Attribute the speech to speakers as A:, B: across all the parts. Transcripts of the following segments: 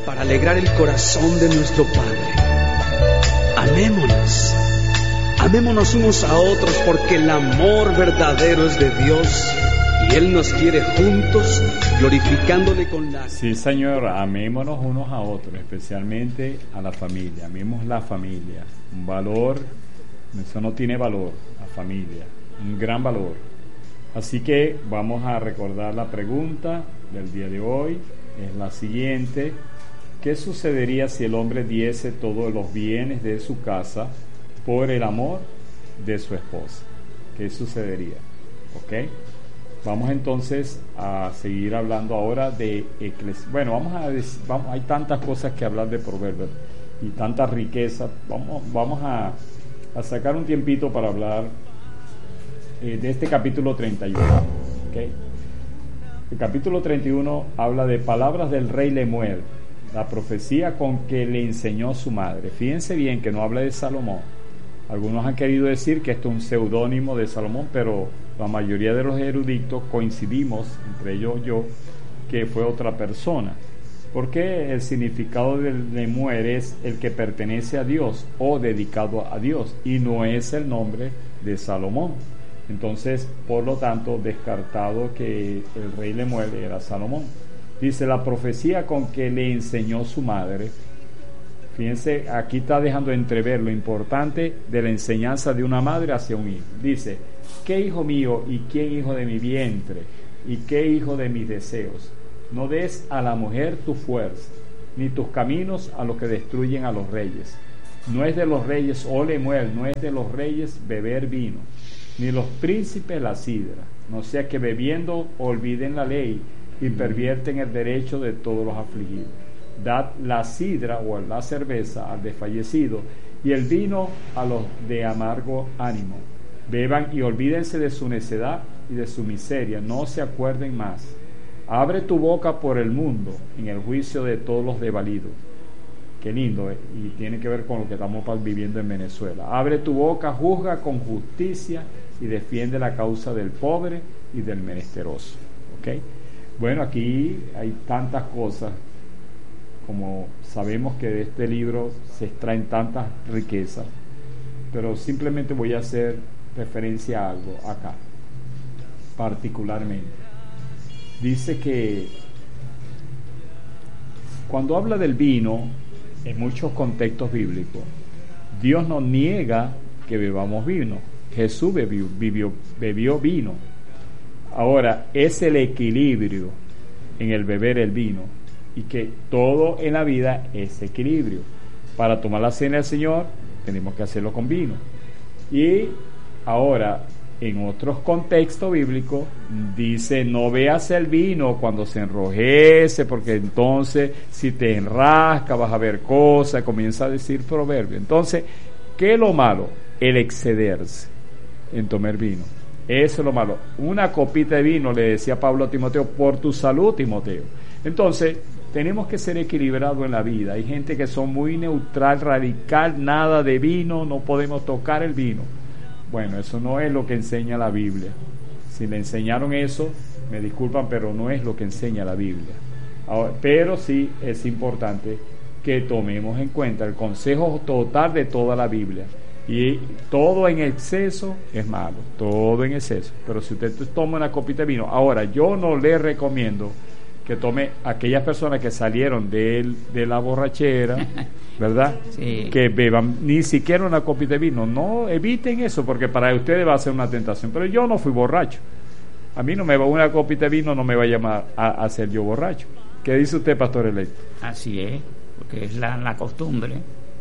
A: para alegrar el corazón de nuestro Padre. Amémonos. Amémonos unos a otros, porque el amor verdadero es de Dios y Él nos quiere juntos, glorificándole con la...
B: Sí, Señor, amémonos unos a otros, especialmente a la familia. Amemos la familia. Un valor, eso no tiene valor, la familia, un gran valor. Así que vamos a recordar la pregunta del día de hoy. Es la siguiente: ¿qué sucedería si el hombre diese todos los bienes de su casa por el amor de su esposa? ¿Qué sucedería? ¿Ok? Vamos entonces a seguir hablando ahora de Eclesiastés. Bueno, hay tantas cosas que hablar de Proverbios y tanta riqueza. Vamos a sacar un tiempito para hablar de este capítulo 31. ¿Okay? El capítulo 31 habla de palabras del rey Lemuel, la profecía con que le enseñó su madre. Fíjense bien que no habla de Salomón. Algunos han querido decir que esto es un seudónimo de Salomón, pero la mayoría de los eruditos coincidimos, entre ellos yo, que fue otra persona. Porque el significado de Lemuel es el que pertenece a Dios o dedicado a Dios, y no es el nombre de Salomón. Entonces, por lo tanto, descartado que el rey Lemuel era Salomón. Dice, la profecía con que le enseñó su madre. Fíjense, aquí está dejando entrever lo importante de la enseñanza de una madre hacia un hijo. Dice, ¿qué hijo mío y quién hijo de mi vientre y qué hijo de mis deseos? No des a la mujer tu fuerza, ni tus caminos a los que destruyen a los reyes. No es de los reyes, oh Lemuel, no es de los reyes beber vino, ni los príncipes la sidra, no sea que bebiendo olviden la ley y pervierten el derecho de todos los afligidos. Dad la sidra o la cerveza al desfallecido y el vino a los de amargo ánimo. Beban y olvídense de su necedad y de su miseria, no se acuerden más. Abre tu boca por el mundo en el juicio de todos los desvalidos. Qué lindo, y tiene que ver con lo que estamos viviendo en Venezuela. Abre tu boca, juzga con justicia y defiende la causa del pobre y del menesteroso. ¿Okay? Bueno, aquí hay tantas cosas, como sabemos que de este libro se extraen tantas riquezas, pero simplemente voy a hacer referencia a algo acá, particularmente. Dice que cuando habla del vino, en muchos contextos bíblicos, Dios nos niega que bebamos vino. Jesús bebió vino. Ahora, es el equilibrio en el beber el vino, y que todo en la vida es equilibrio. Para tomar la cena del Señor tenemos que hacerlo con vino. Y ahora, en otros contextos bíblicos dice, no veas el vino cuando se enrojece, porque entonces si te enrasca vas a ver cosas. Comienza a decir proverbio. Entonces, ¿qué es lo malo? El excederse en tomar vino. Eso es lo malo. Una copita de vino, le decía Pablo a Timoteo, por tu salud, Timoteo. Entonces, tenemos que ser equilibrados en la vida. Hay gente que son muy neutral, radical, nada de vino, no podemos tocar el vino. Bueno, eso no es lo que enseña la Biblia. Si le enseñaron eso, me disculpan, pero no es lo que enseña la Biblia. Ahora, pero sí es importante que tomemos en cuenta el consejo total de toda la Biblia. Y todo en exceso es malo, todo en exceso. Pero si usted toma una copita de vino, ahora yo no le recomiendo que tome aquellas personas que salieron de la borrachera, ¿verdad? Sí. Que beban ni siquiera una copita de vino. No, eviten eso, porque para ustedes va a ser una tentación. Pero yo no fui borracho. A mí no me va una copita de vino, no me va a llamar a ser yo borracho. ¿Qué dice usted, pastor electo?
C: Así es, porque es la costumbre.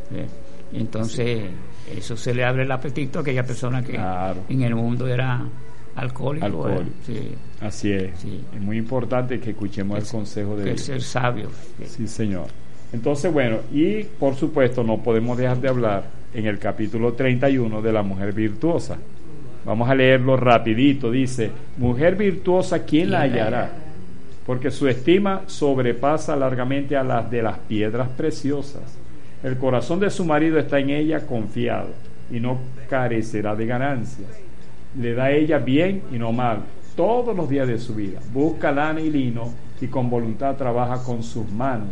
C: Y entonces eso se le abre el apetito a aquella persona que claro, en el mundo era alcohólico.
B: Sí. Así es. Sí. Es muy importante que escuchemos el consejo de Dios.
C: Ser sabio.
B: Sí, Señor. Entonces, bueno, y por supuesto no podemos dejar de hablar en el capítulo 31 de la mujer virtuosa. Vamos a leerlo rapidito. Dice, mujer virtuosa, ¿quién la hallará? Porque su estima sobrepasa largamente a las de las piedras preciosas. El corazón de su marido está en ella confiado y no carecerá de ganancias. Le da a ella bien y no mal todos los días de su vida. Busca lana y lino y con voluntad trabaja con sus manos.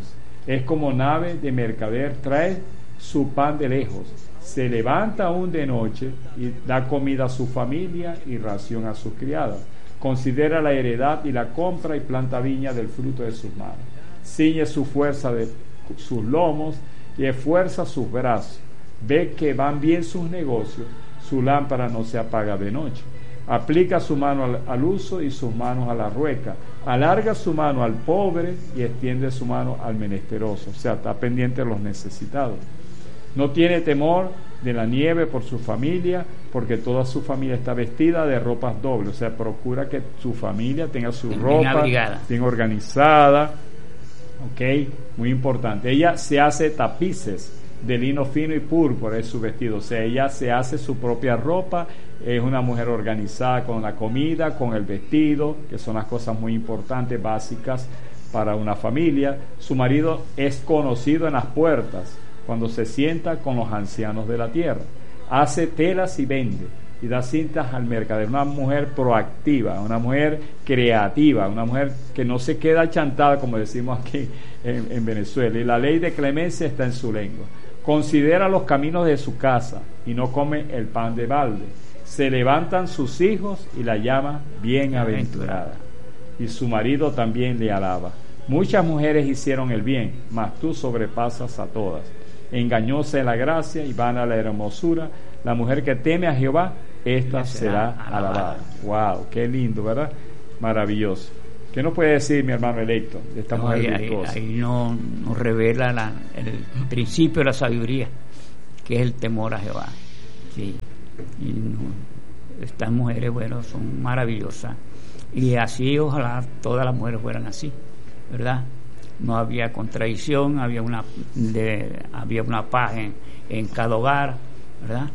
B: Es como nave de mercader, trae su pan de lejos. Se levanta aún de noche y da comida a su familia y ración a sus criadas. Considera la heredad y la compra y planta viña del fruto de sus manos. Ciñe su fuerza de sus lomos y esfuerza sus brazos. Ve que van bien sus negocios, su lámpara no se apaga de noche. Aplica su mano al uso y sus manos a la rueca. Alarga su mano al pobre y extiende su mano al menesteroso. O sea, está pendiente de los necesitados. No tiene temor de la nieve por su familia, porque toda su familia está vestida de ropas dobles. O sea, procura que su familia tenga su ropa bien organizada. Ok, muy importante. Ella se hace tapices de lino fino y púrpura, es su vestido. O sea, ella se hace su propia ropa. Es una mujer organizada con la comida, con el vestido, que son las cosas muy importantes, básicas para una familia. Su marido es conocido en las puertas cuando se sienta con los ancianos de la tierra. Hace telas y vende y da cintas al mercader. Una mujer proactiva, una mujer creativa, una mujer que no se queda chantada, como decimos aquí en Venezuela. Y la ley de clemencia está en su lengua. Considera los caminos de su casa y no come el pan de balde. Se levantan sus hijos y la llama bienaventurada. Y su marido también le alaba. Muchas mujeres hicieron el bien, mas tú sobrepasas a todas. Engañosa es la gracia y vana la hermosura. La mujer que teme a Jehová, esta será alabada. Wow, qué lindo, ¿verdad? Maravilloso. ¿Qué nos puede decir, mi hermano electo, de esta mujer virtuosa?
C: Ahí nos revela el principio de la sabiduría, que es el temor a Jehová. Sí. Y estas mujeres, bueno, son maravillosas. Y así, ojalá todas las mujeres fueran así, ¿verdad? No había contradicción, había una paz en cada hogar, ¿verdad?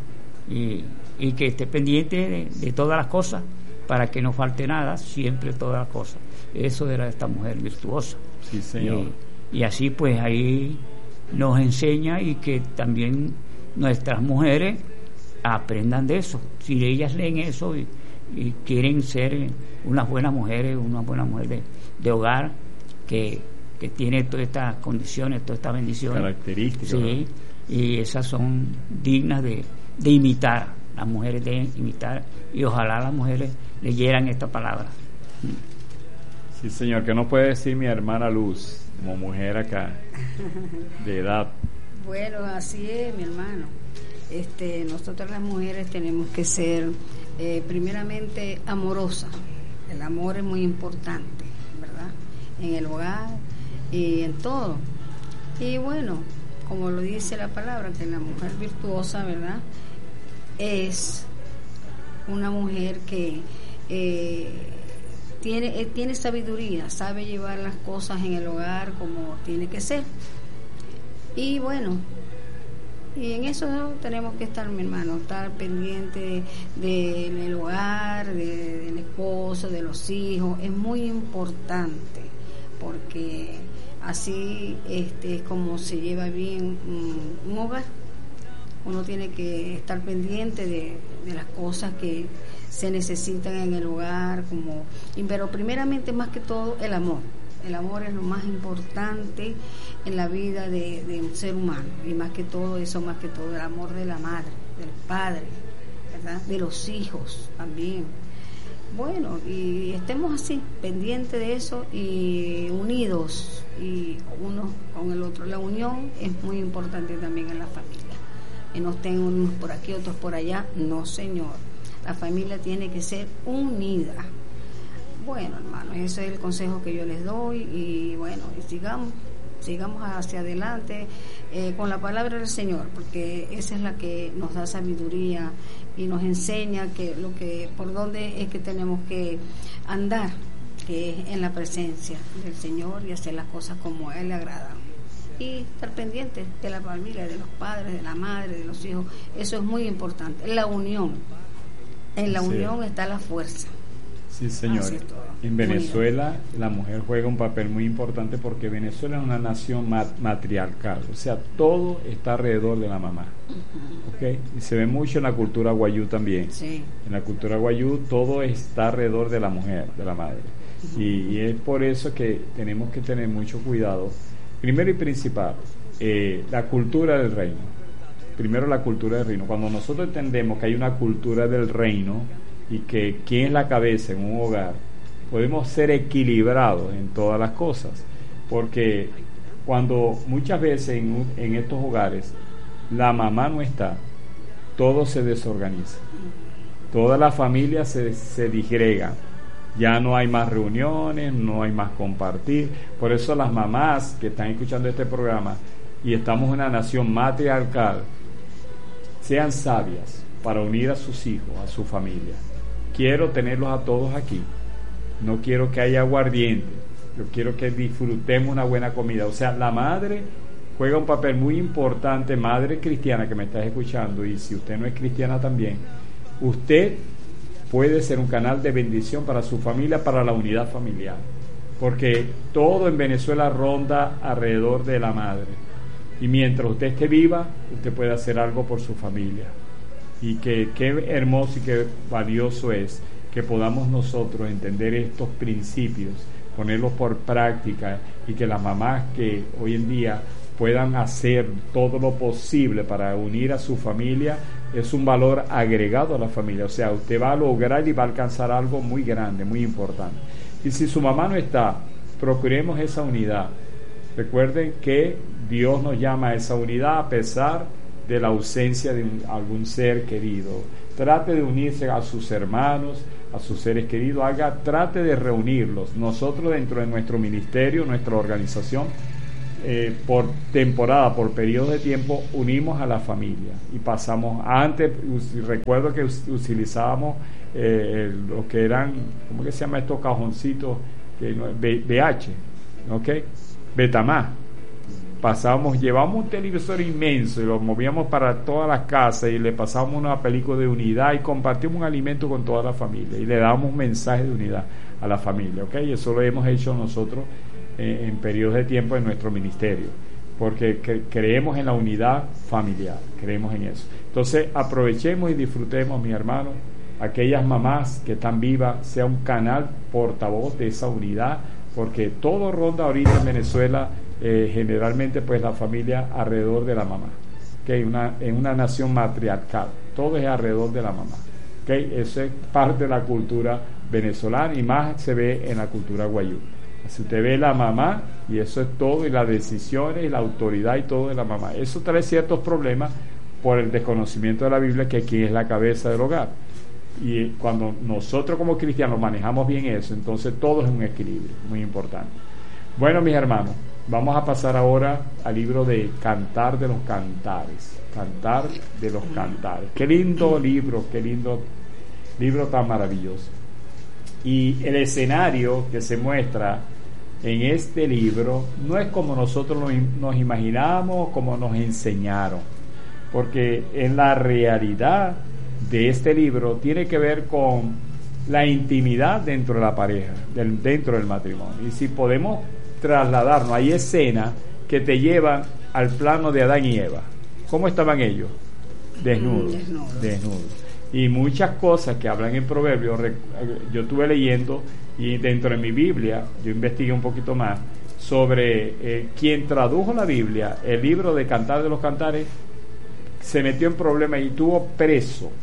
C: Y que esté pendiente de todas las cosas, para que no falte nada, siempre todas las cosas. Eso era esta mujer virtuosa.
B: Sí, Señor.
C: Y así pues ahí nos enseña, y que también nuestras mujeres aprendan de eso. Si ellas leen eso y quieren ser unas buenas mujeres, una buena mujer de hogar, que tiene todas estas condiciones, todas estas bendiciones,
B: características,
C: sí, y esas son dignas de imitar. Las mujeres deben imitar, y ojalá las mujeres leyeran esta palabra.
B: Sí, Señor. ¿Qué nos puede decir mi hermana Luz, como mujer acá, de edad?
D: Bueno, así es, mi hermano. Nosotras las mujeres tenemos que ser primeramente amorosas. El amor es muy importante, ¿verdad? En el hogar y en todo. Y bueno, como lo dice la palabra, que la mujer virtuosa, ¿verdad?, es una mujer que tiene sabiduría, sabe llevar las cosas en el hogar como tiene que ser. Y bueno, y en eso tenemos que estar, mi hermano, estar pendiente del hogar, del esposo, de los hijos. Es muy importante, porque así es como se lleva bien un hogar. Uno tiene que estar pendiente de las cosas que se necesitan en el hogar, pero primeramente, más que todo, el amor. El amor es lo más importante en la vida de un ser humano, y más que todo eso, más que todo el amor de la madre, del padre, ¿verdad?, de los hijos también. Bueno, y estemos así, pendientes de eso y unidos, y uno con el otro. La unión es muy importante también en la familia. Que no estén unos por aquí, otros por allá. No, señor. La familia tiene que ser unida. Bueno, hermano, ese es el consejo que yo les doy. Y bueno, y sigamos hacia adelante con la palabra del Señor, porque esa es la que nos da sabiduría y nos enseña por dónde es que tenemos que andar, que es en la presencia del Señor, y hacer las cosas como a Él le agrada. Y estar pendientes de la familia, de los padres, de la madre, de los hijos. Eso es muy importante. La unión. En la unión está la fuerza.
B: Sí, Señor. En Venezuela la mujer juega un papel muy importante, porque Venezuela es una nación matriarcal. O sea, todo está alrededor de la mamá. ¿Okay? Y se ve mucho en la cultura guayú también.
D: Sí.
B: En la cultura guayú todo está alrededor de la mujer, de la madre. Y es por eso que tenemos que tener mucho cuidado Primero y principal, la cultura del reino. Primero la cultura del reino. Cuando nosotros entendemos que hay una cultura del reino y que quién es la cabeza en un hogar, podemos ser equilibrados en todas las cosas. Porque cuando muchas veces en estos hogares la mamá no está, todo se desorganiza. Toda la familia se disgrega. Ya no hay más reuniones, no hay más compartir. Por eso las mamás que están escuchando este programa, y estamos en una nación matriarcal, sean sabias para unir a sus hijos, a su familia. Quiero tenerlos a todos aquí. No quiero que haya aguardiente. Yo quiero que disfrutemos una buena comida. O sea, la madre juega un papel muy importante, madre cristiana que me estás escuchando, y si usted no es cristiana también, usted puede ser un canal de bendición para su familia, para la unidad familiar, porque todo en Venezuela ronda alrededor de la madre, y mientras usted esté viva, usted puede hacer algo por su familia. Y qué hermoso y qué valioso es que podamos nosotros entender estos principios, ponerlos por práctica, y que las mamás que hoy en día puedan hacer todo lo posible para unir a su familia, es un valor agregado a la familia. O sea, usted va a lograr y va a alcanzar algo muy grande, muy importante. Y si su mamá no está, procuremos esa unidad. Recuerden que Dios nos llama a esa unidad a pesar de la ausencia de algún ser querido. Trate de unirse a sus hermanos, a sus seres queridos, trate de reunirlos. Nosotros dentro de nuestro ministerio, nuestra organización, por temporada, por periodos de tiempo, unimos a la familia y pasamos. Antes recuerdo que utilizábamos lo que eran, ¿cómo que se llama estos cajoncitos? VH, ¿ok? Betamax. Llevábamos un televisor inmenso y lo movíamos para todas las casas y le pasábamos una película de unidad y compartimos un alimento con toda la familia y le dábamos un mensaje de unidad a la familia, ¿ok? Y eso lo hemos hecho nosotros en periodos de tiempo en nuestro ministerio, porque creemos en la unidad familiar, creemos en eso. Entonces aprovechemos y disfrutemos, mis hermanos, aquellas mamás que están vivas, sea un canal portavoz de esa unidad, porque todo ronda ahorita en Venezuela, generalmente pues la familia alrededor de la mamá, ¿okay? En una nación matriarcal, todo es alrededor de la mamá, ¿okay? Eso es parte de la cultura venezolana y más se ve en la cultura guayú. Si usted ve la mamá, y eso es todo, y las decisiones, y la autoridad y todo de la mamá, eso trae ciertos problemas por el desconocimiento de la Biblia, que aquí es la cabeza del hogar. Y cuando nosotros como cristianos manejamos bien eso, entonces todo es un equilibrio muy importante. Bueno, mis hermanos, vamos a pasar ahora al libro de Cantar de los Cantares. Cantar de los Cantares. Qué lindo libro tan maravilloso. Y el escenario que se muestra en este libro no es como nosotros nos imaginamos, como nos enseñaron, porque en la realidad de este libro tiene que ver con la intimidad dentro de la pareja, dentro del matrimonio. Y si podemos trasladarnos, hay escenas que te llevan al plano de Adán y Eva. ¿Cómo estaban ellos? Desnudos. Y muchas cosas que hablan en Proverbios, yo estuve leyendo, y dentro de mi Biblia yo investigué un poquito más sobre quien tradujo la Biblia, el libro de Cantar de los Cantares, se metió en problemas y estuvo preso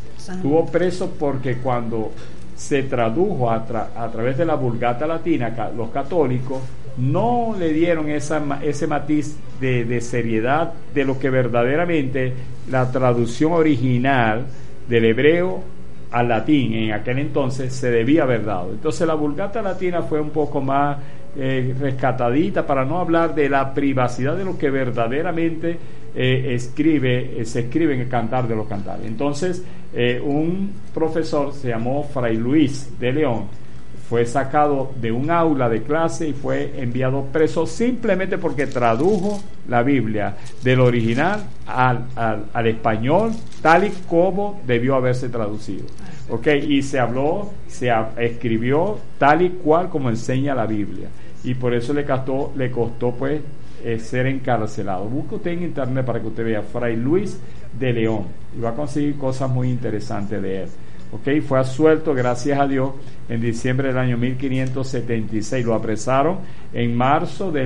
B: porque cuando se tradujo a través de la Vulgata Latina, los católicos no le dieron ese matiz de seriedad de lo que verdaderamente la traducción original del hebreo al latín en aquel entonces se debía haber dado. Entonces la Vulgata Latina fue un poco más rescatadita, para no hablar de la privacidad de lo que verdaderamente se escribe en el Cantar de los Cantares. Entonces un profesor se llamó Fray Luis de León, fue sacado de un aula de clase y fue enviado preso simplemente porque tradujo la Biblia del original al español tal y como debió haberse traducido, y se escribió tal y cual como enseña la Biblia, y por eso le costó pues ser encarcelado. Busque usted en internet para que usted vea Fray Luis de León y va a conseguir cosas muy interesantes de él. ¿ok? Fue absuelto, gracias a Dios, en diciembre del año 1576. Lo apresaron en marzo del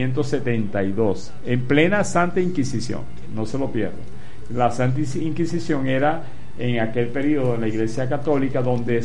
B: 1572, en plena Santa Inquisición, no se lo pierdan. La Santa Inquisición era en aquel periodo en la Iglesia Católica donde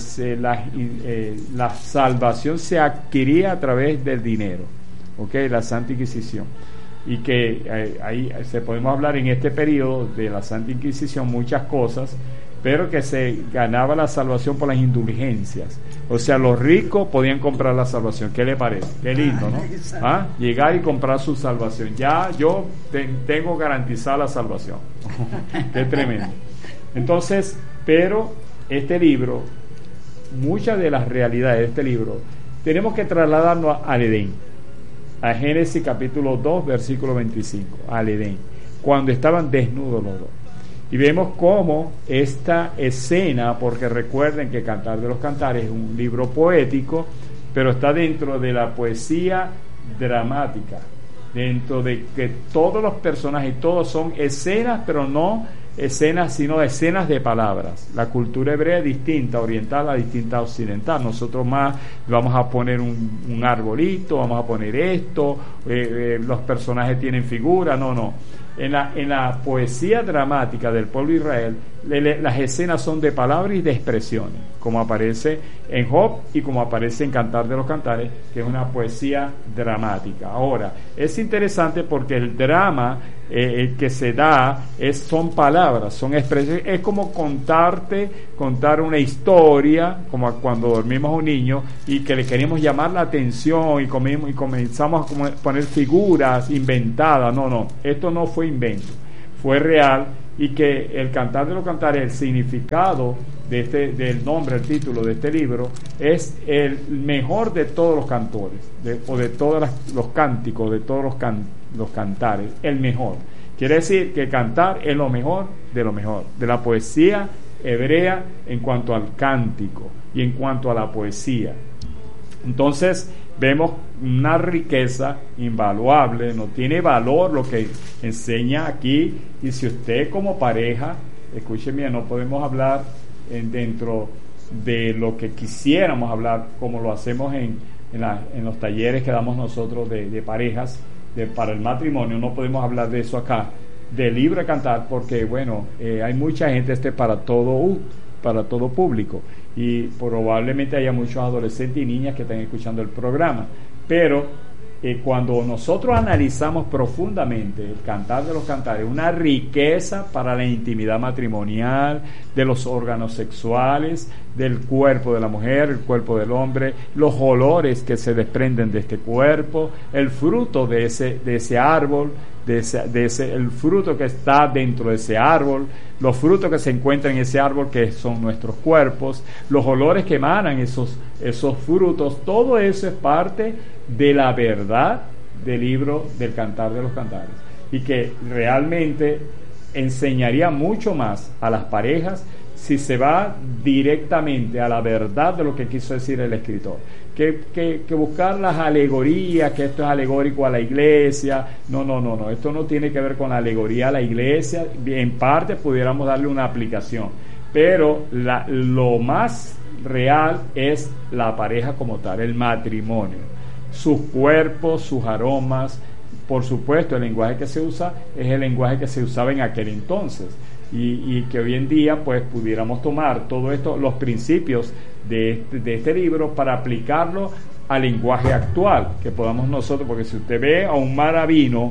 B: la salvación se adquiría a través del dinero, ¿ok? La Santa Inquisición. Y que ahí se podemos hablar en este periodo de la Santa Inquisición muchas cosas, pero que se ganaba la salvación por las indulgencias. O sea, los ricos podían comprar la salvación. ¿Qué le parece? Qué lindo, ¿no? ¿Ah? Llegar y comprar su salvación. Ya yo tengo garantizada la salvación. Qué tremendo. Entonces, pero este libro, muchas de las realidades de este libro, tenemos que trasladarnos al Edén, a Génesis capítulo 2, versículo 25, al Edén, cuando estaban desnudos los dos. Y vemos cómo esta escena, porque recuerden que Cantar de los Cantares es un libro poético, pero está dentro de la poesía dramática, dentro de que todos los personajes, todos son escenas, pero no escenas, sino escenas de palabras. La cultura hebrea es distinta, oriental a distinta occidental. Nosotros más vamos a poner un arbolito, vamos a poner esto, los personajes tienen figura, no. En la poesía dramática del pueblo de Israel, las escenas son de palabras y de expresiones, como aparece en Job y como aparece en Cantar de los Cantares, que es una poesía dramática. Ahora, es interesante porque el drama que se da son palabras, son expresiones, es como contar una historia, como cuando dormimos a un niño y que le queremos llamar la atención y comenzamos a poner figuras inventadas. No, esto no fue invento, fue real, y que el Cantar de los Cantares, el significado del nombre, el título de este libro, es el mejor de todos los cantores, o de todos los cánticos, de todos los cantares, el mejor. Quiere decir que cantar es lo mejor, de la poesía hebrea en cuanto al cántico y en cuanto a la poesía. Entonces vemos una riqueza invaluable, no tiene valor lo que enseña aquí. Y si usted como pareja, escuchen bien, no podemos hablar dentro de lo que quisiéramos hablar, como lo hacemos en los talleres que damos nosotros de parejas, para el matrimonio. No podemos hablar de eso acá, de libre cantar, porque bueno, hay mucha gente para todo público, y probablemente haya muchos adolescentes y niñas que estén escuchando el programa, pero cuando nosotros analizamos profundamente el Cantar de los Cantares, una riqueza para la intimidad matrimonial, de los órganos sexuales, del cuerpo de la mujer, el cuerpo del hombre, los olores que se desprenden de este cuerpo, el fruto de ese árbol, el fruto que está dentro de ese árbol, los frutos que se encuentran en ese árbol, que son nuestros cuerpos, los olores que emanan esos frutos. Todo eso es parte de la verdad del libro del Cantar de los Cantares, y que realmente enseñaría mucho más a las parejas si se va directamente a la verdad de lo que quiso decir el escritor, que buscar las alegorías, que esto es alegórico a la iglesia. No, esto no tiene que ver con la alegoría a la iglesia. En parte pudiéramos darle una aplicación, pero lo más real es la pareja como tal, el matrimonio, sus cuerpos, sus aromas. Por supuesto, el lenguaje que se usa es el lenguaje que se usaba en aquel entonces, y que hoy en día pues pudiéramos tomar todo esto, los principios de este libro, para aplicarlo al lenguaje actual, que podamos nosotros, porque si usted ve a un maravino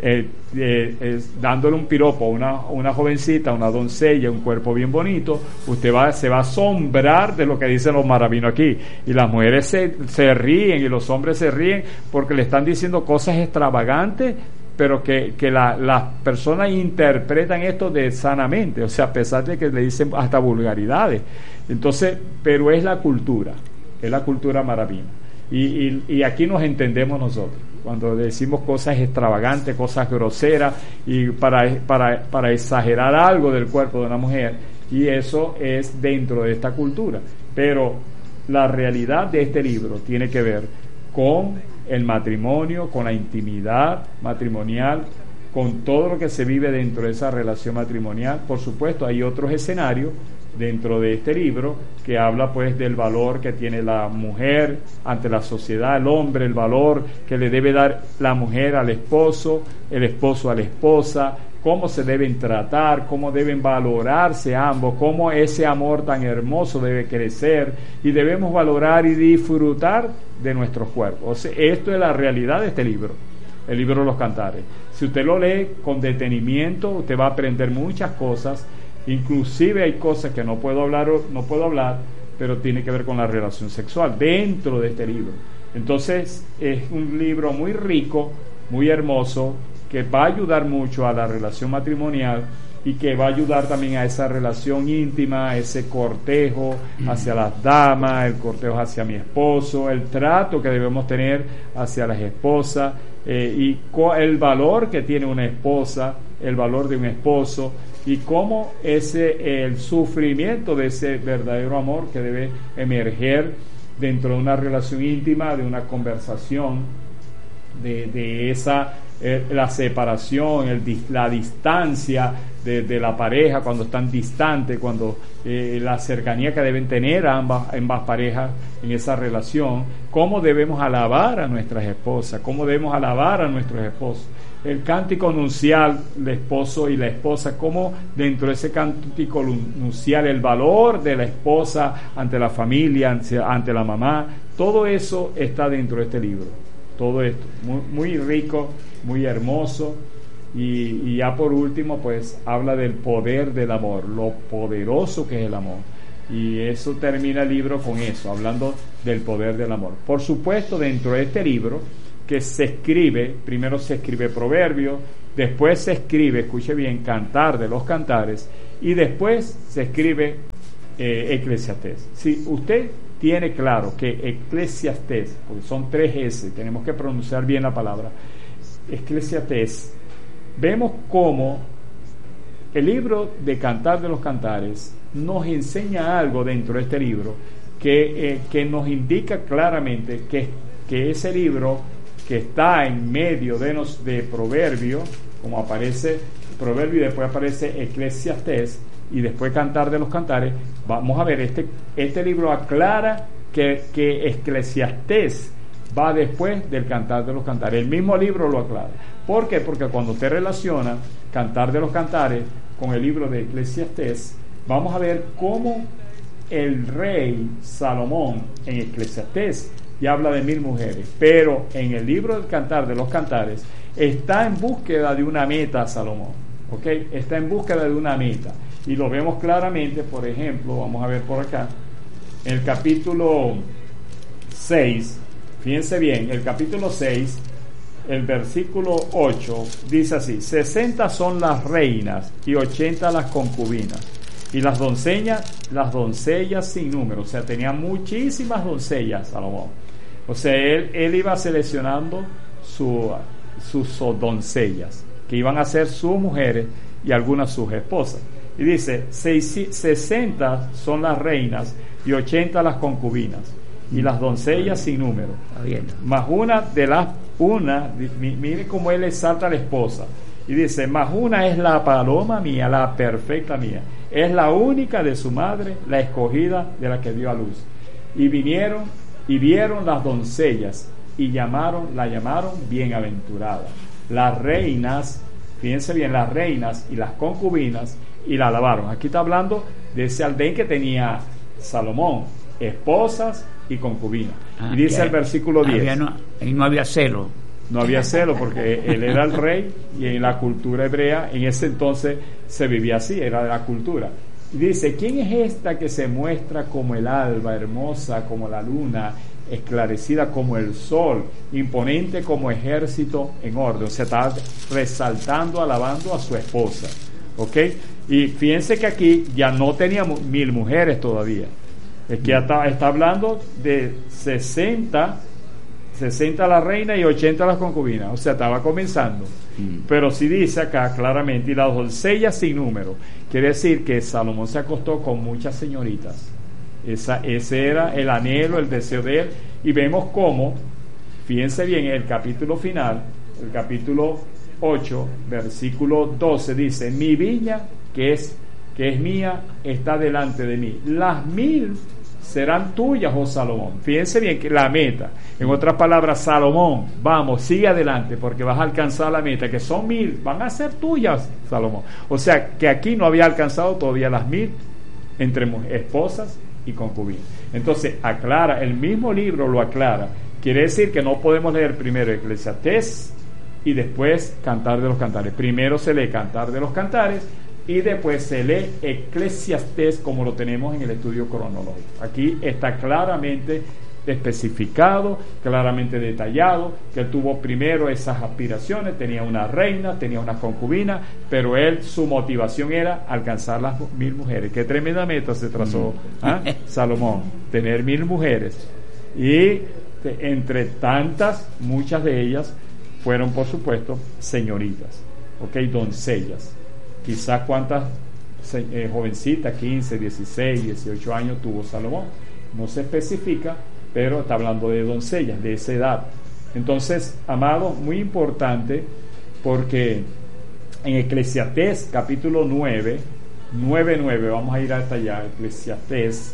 B: dándole un piropo a una jovencita, una doncella, un cuerpo bien bonito, usted se va a asombrar de lo que dicen los maravinos aquí, y las mujeres se ríen y los hombres se ríen porque le están diciendo cosas extravagantes, pero que las personas interpretan esto sanamente, o sea, a pesar de que le dicen hasta vulgaridades. Entonces, pero es la cultura maravina, y aquí nos entendemos nosotros cuando decimos cosas extravagantes, cosas groseras, y para exagerar algo del cuerpo de una mujer, y eso es dentro de esta cultura. Pero la realidad de este libro tiene que ver con el matrimonio, con la intimidad matrimonial, con todo lo que se vive dentro de esa relación matrimonial. Por supuesto, hay otros escenarios dentro de este libro, que habla pues del valor que tiene la mujer ante la sociedad, el hombre, el valor que le debe dar la mujer al esposo, el esposo a la esposa, cómo se deben tratar, cómo deben valorarse ambos, cómo ese amor tan hermoso debe crecer, y debemos valorar y disfrutar de nuestros cuerpos. O sea, esto es la realidad de este libro, el libro de los Cantares. Si usted lo lee con detenimiento, usted va a aprender muchas cosas. Inclusive hay cosas que no puedo hablar, pero tiene que ver con la relación sexual dentro de este libro. Entonces es un libro muy rico, muy hermoso, que va a ayudar mucho a la relación matrimonial y que va a ayudar también a esa relación íntima, ese cortejo hacia las damas, el cortejo hacia mi esposo, el trato que debemos tener hacia las esposas, y el valor que tiene una esposa, el valor de un esposo, y cómo el sufrimiento de ese verdadero amor que debe emerger dentro de una relación íntima, de una conversación, de esa la separación, la distancia de la pareja cuando están distantes, cuando la cercanía que deben tener ambas parejas en esa relación, cómo debemos alabar a nuestras esposas, cómo debemos alabar a nuestros esposos. El cántico nupcial, el esposo y la esposa, cómo dentro de ese cántico nupcial el valor de la esposa ante la familia, ante la mamá, todo eso está dentro de este libro. Todo esto, muy, muy rico, muy hermoso, y ya por último pues habla del poder del amor, lo poderoso que es el amor, y eso termina el libro con eso, hablando del poder del amor. Por supuesto, dentro de este libro que se escribe, primero se escribe Proverbio, después se escribe, escuche bien, Cantar de los Cantares, y después se escribe Eclesiastés. Si usted tiene claro que Eclesiastés, porque son 3 S, tenemos que pronunciar bien la palabra, Eclesiastés, vemos cómo el libro de Cantar de los Cantares nos enseña algo dentro de este libro que nos indica claramente que ese libro que está en medio de Proverbio, como aparece Proverbio y después aparece Eclesiastés y después Cantar de los Cantares, vamos a ver, este libro aclara que Eclesiastés va después del Cantar de los Cantares. El mismo libro lo aclara. ¿Por qué? Porque cuando usted relaciona Cantar de los Cantares con el libro de Eclesiastés, vamos a ver cómo el rey Salomón en Eclesiastés ya habla de 1000 mujeres, pero en el libro del Cantar de los Cantares está en búsqueda de una meta Salomón, ¿ok? Está en búsqueda de una meta, y lo vemos claramente. Por ejemplo, vamos a ver por acá, en el capítulo 6, fíjense bien, el capítulo 6, el versículo 8, dice así: 60 son las reinas y 80 las concubinas, y las doncellas sin número. O sea, tenía muchísimas doncellas Salomón. O sea, él iba seleccionando sus doncellas, que iban a ser sus mujeres y algunas sus esposas. Y dice, 60 son las reinas y 80 las concubinas, y las doncellas sin número. Más mire cómo él exalta a la esposa. Y dice, más una es la paloma mía, la perfecta mía. Es la única de su madre, la escogida de la que dio a luz. Y vieron las doncellas y la llamaron bienaventurada. Las reinas, fíjense bien, las reinas y las concubinas, y la alabaron. Aquí está hablando de ese aldén que tenía Salomón, esposas y concubinas. Y dice el versículo 10.
C: Ahí no había celo.
B: No había celo porque él era el rey, y en la cultura hebrea en ese entonces se vivía así, era de la cultura. Y dice, ¿quién es esta que se muestra como el alba, hermosa como la luna, esclarecida como el sol, imponente como ejército en orden? O sea, está resaltando, alabando a su esposa, ¿ok? Y fíjense que aquí ya no tenía 1000 mujeres todavía, es que ya está hablando de 60 la reina y 80 las concubinas. O sea, estaba comenzando. Pero sí dice acá claramente, y las doncellas sin número. Quiere decir que Salomón se acostó con muchas señoritas. Ese era el anhelo, el deseo de él. Y vemos cómo, fíjense bien, el capítulo final, el capítulo 8, versículo 12, dice: mi viña, que es que es mía está delante de mí. Las 1000 serán tuyas, oh Salomón. Fíjense bien que la meta, en otras palabras, Salomón, vamos, sigue adelante porque vas a alcanzar la meta, que son 1000, van a ser tuyas, Salomón. O sea, que aquí no había alcanzado todavía las 1000 entre esposas y concubinas. Entonces, aclara, el mismo libro lo aclara. Quiere decir que no podemos leer primero Eclesiastés y después Cantar de los Cantares. Primero se lee Cantar de los Cantares y después se lee Eclesiastés, como lo tenemos en el estudio cronológico. Aquí está claramente especificado, claramente detallado, que él tuvo primero esas aspiraciones, tenía una reina, tenía una concubina, pero él, su motivación era alcanzar las 1000 mujeres. Qué tremenda meta se trazó Salomón, tener 1000 mujeres. Y entre tantas, muchas de ellas fueron, por supuesto, señoritas, doncellas. Quizás cuántas jovencitas, 15, 16, 18 años tuvo Salomón, no se especifica, pero está hablando de doncellas de esa edad. Entonces, amado, muy importante, porque en Eclesiastés capítulo 9, vamos a ir hasta allá, Eclesiastés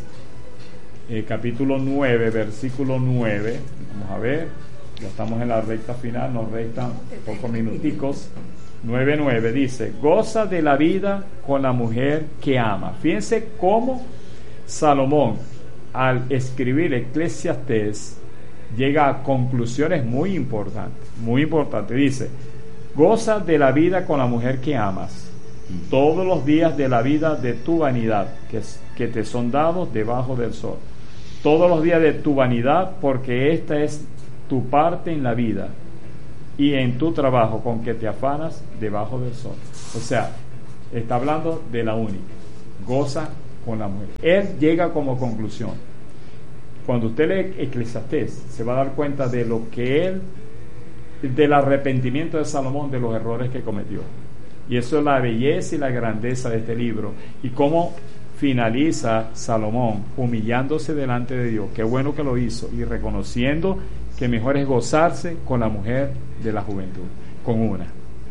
B: capítulo 9, versículo 9, vamos a ver, ya estamos en la recta final, nos restan pocos minuticos. 9:9 dice: goza de la vida con la mujer que ama. Fíjense cómo Salomón, al escribir Eclesiastés, llega a conclusiones muy importantes. Dice: goza de la vida con la mujer que amas, todos los días de la vida de tu vanidad, que te son dados debajo del sol. Todos los días de tu vanidad, porque esta es tu parte en la vida y en tu trabajo con que te afanas debajo del sol. O sea, está hablando de la única. Goza con la mujer. Él llega como conclusión. Cuando usted lee Eclesiastés, se va a dar cuenta de lo que él, del arrepentimiento de Salomón, de los errores que cometió. Y eso es la belleza y la grandeza de este libro. Y cómo finaliza Salomón humillándose delante de Dios. Qué bueno que lo hizo, y reconociendo que mejor es gozarse con la mujer de la juventud, con una.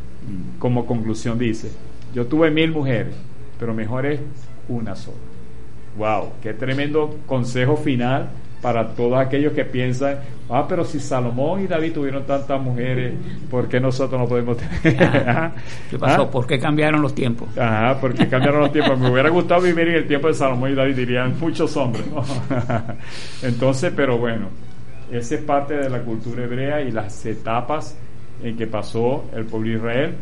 B: Como conclusión dice: yo tuve 1000 mujeres, pero mejor es una sola. Wow, qué tremendo consejo final para todos aquellos que piensan: pero si Salomón y David tuvieron tantas mujeres, ¿por qué nosotros no podemos tener?
C: ¿Qué pasó? ¿Por qué cambiaron los tiempos?
B: Porque cambiaron los tiempos. Me hubiera gustado vivir en el tiempo de Salomón y David, dirían muchos hombres, ¿no? Entonces, pero bueno, esa es parte de la cultura hebrea y las etapas en que pasó el pueblo de Israel,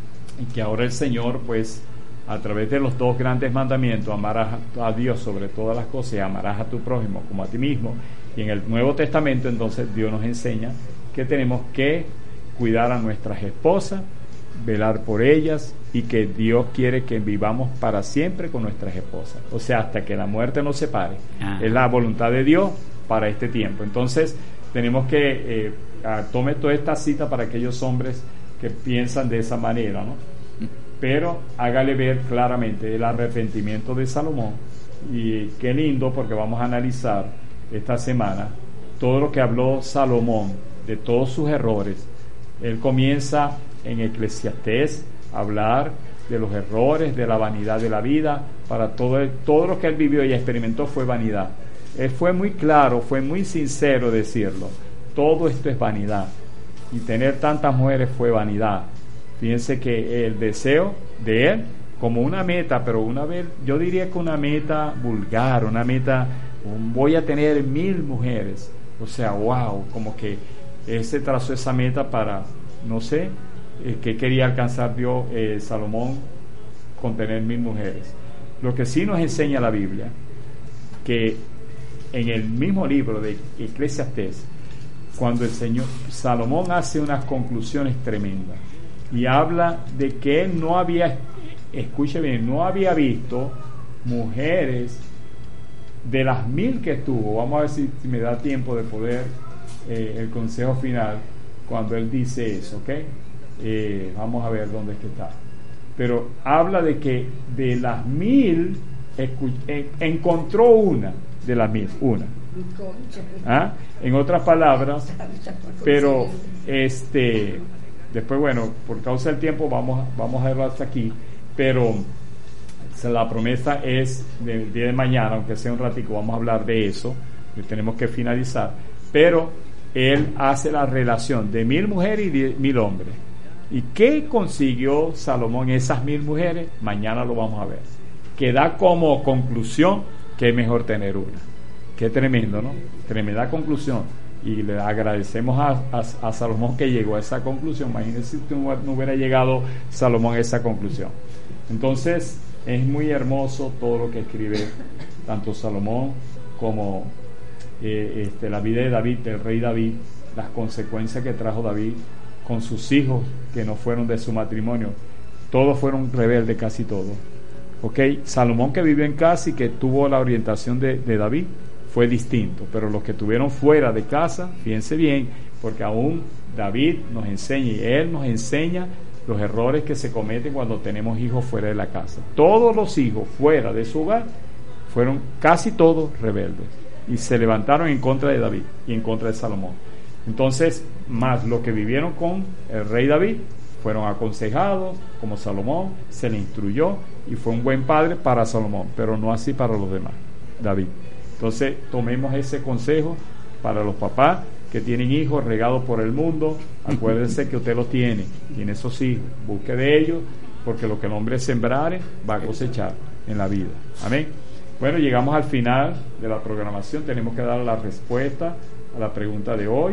B: y que ahora el Señor, pues, a través de los 2 grandes mandamientos, amarás a Dios sobre todas las cosas y amarás a tu prójimo como a ti mismo. Y en el Nuevo Testamento, entonces, Dios nos enseña que tenemos que cuidar a nuestras esposas, velar por ellas, y que Dios quiere que vivamos para siempre con nuestras esposas. O sea, hasta que la muerte nos separe. Es la voluntad de Dios para este tiempo. Entonces, tenemos que tome toda esta cita para aquellos hombres que piensan de esa manera, ¿no? Pero hágale ver claramente el arrepentimiento de Salomón. Y qué lindo, porque vamos a analizar esta semana todo lo que habló Salomón de todos sus errores. Él comienza en Eclesiastés a hablar de los errores, de la vanidad de la vida. Para todo lo que él vivió y experimentó fue vanidad. Él fue muy claro, fue muy sincero decirlo: todo esto es vanidad, y tener tantas mujeres fue vanidad. Fíjense que el deseo de él, como una meta, pero una vez, yo diría que una meta vulgar, una meta, voy a tener 1000 mujeres. O sea, wow, como que se trazó esa meta para, no sé, qué quería alcanzar Dios, Salomón, con tener 1000 mujeres. Lo que sí nos enseña la Biblia, que en el mismo libro de Eclesiastés, cuando el Señor Salomón hace unas conclusiones tremendas y habla de que él no había, escuche bien, no había visto mujeres de las 1000 que tuvo. Vamos a ver si me da tiempo de poder el consejo final cuando él dice eso, ¿ok? Vamos a ver dónde es que está. Pero habla de que de las 1000 encontró una de las 1000, una. En otras palabras, pero después, bueno, por causa del tiempo vamos a verlo hasta aquí, pero La promesa es del día de mañana, aunque sea un ratico, vamos a hablar de eso, que tenemos que finalizar, pero él hace la relación de 1000 mujeres y 1000 hombres. ¿Y qué consiguió Salomón en esas 1000 mujeres? Mañana lo vamos a ver. Que da como conclusión que es mejor tener una. Qué tremendo, ¿no? Tremenda conclusión. Y le agradecemos a Salomón que llegó a esa conclusión. Imagínense si no hubiera llegado Salomón a esa conclusión. Entonces, es muy hermoso todo lo que escribe tanto Salomón como la vida de David, del rey David, las consecuencias que trajo David con sus hijos que no fueron de su matrimonio. Todos fueron rebeldes, casi todos. Salomón, que vivió en casa y que tuvo la orientación de David, fue distinto, pero los que tuvieron fuera de casa, fíjense bien, porque aún David nos enseña y él nos enseña los errores que se cometen cuando tenemos hijos fuera de la casa. Todos los hijos fuera de su hogar fueron casi todos rebeldes y se levantaron en contra de David y en contra de Salomón. Entonces, más los que vivieron con el rey David fueron aconsejados como Salomón, se le instruyó y fue un buen padre para Salomón, pero no así para los demás, David. Entonces, tomemos ese consejo para los papás que tienen hijos regados por el mundo. Acuérdense que usted los tiene esos hijos, busque de ellos, porque lo que el hombre sembrare va a cosechar en la vida. Amén. Bueno, llegamos al final de la programación, tenemos que dar la respuesta a la pregunta de hoy,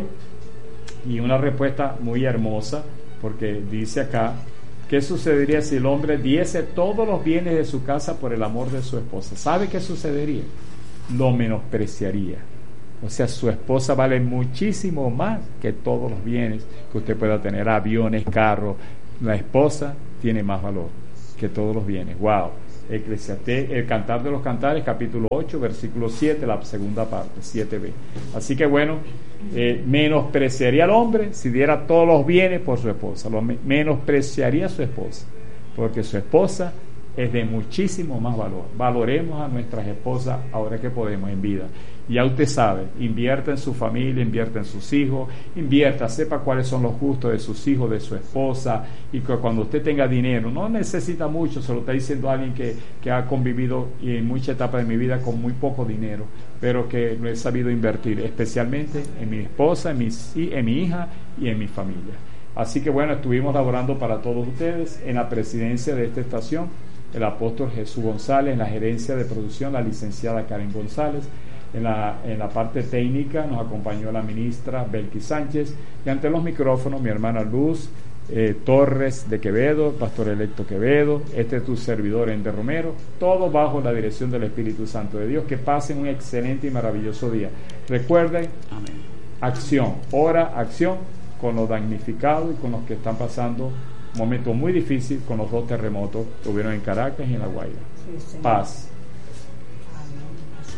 B: y una respuesta muy hermosa, porque dice acá: ¿qué sucedería si el hombre diese todos los bienes de su casa por el amor de su esposa? ¿Sabe qué sucedería? Lo menospreciaría. O sea, su esposa vale muchísimo más que todos los bienes que usted pueda tener, aviones, carros. La esposa tiene más valor que todos los bienes. Wow. Eclesiastés, el Cantar de los Cantares, capítulo 8, versículo 7, la segunda parte, 7b. Así que bueno, menospreciaría al hombre si diera todos los bienes por su esposa. Menospreciaría a su esposa, porque su esposa es de muchísimo más valor. Valoremos a nuestras esposas ahora que podemos en vida. Ya usted sabe, invierta en su familia, invierta en sus hijos, sepa cuáles son los gustos de sus hijos, de su esposa, y que cuando usted tenga dinero, no necesita mucho, se lo está diciendo alguien que ha convivido en muchas etapas de mi vida con muy poco dinero, pero que lo he sabido invertir, especialmente en mi esposa, en mi hija y en mi familia. Así que bueno, estuvimos laborando para todos ustedes en la presidencia de esta estación, el apóstol Jesús González, en la gerencia de producción, la licenciada Karen González. En la parte técnica nos acompañó la ministra Belkis Sánchez, y ante los micrófonos mi hermana Luz Torres de Quevedo, pastor electo Quevedo, este es tu servidor Ender Romero, todo bajo la dirección del Espíritu Santo de Dios. Que pasen un excelente y maravilloso día. Recuerden, amén, acción, acción con los damnificados y con los que están pasando un momento muy difícil con los 2 terremotos que hubieron en Caracas y en La Guaira. Sí, paz.